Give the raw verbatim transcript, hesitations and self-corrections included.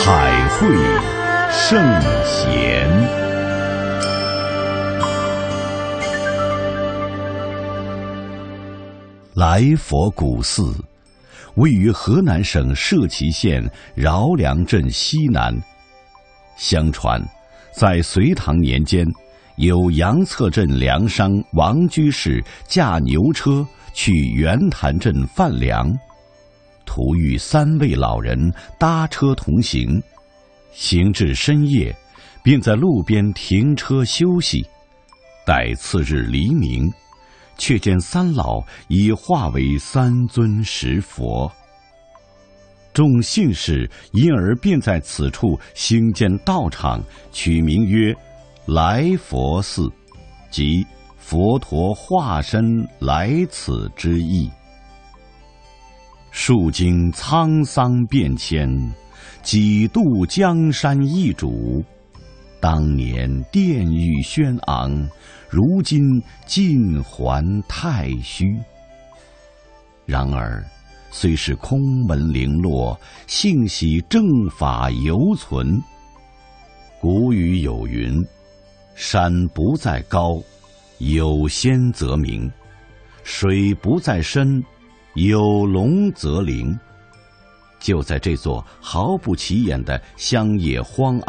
海会圣贤，来佛古寺位于河南省社旗县饶梁镇西南。相传，在隋唐年间，有杨策镇粮商王居士驾牛车去圆潭镇贩粮，途遇三位老人搭车同行，行至深夜，便在路边停车休息。待次日黎明，却见三老已化为三尊石佛。众信士因而便在此处兴建道场，取名曰来佛寺，即佛陀化身来此之意。数经沧桑变迁，几度江山易主。当年殿宇轩昂，如今尽还太虚。然而虽是空门零落，幸喜正法犹存。古语有云：山不在高，有仙则名；水不在深，有龙则灵。就在这座毫不起眼的乡野荒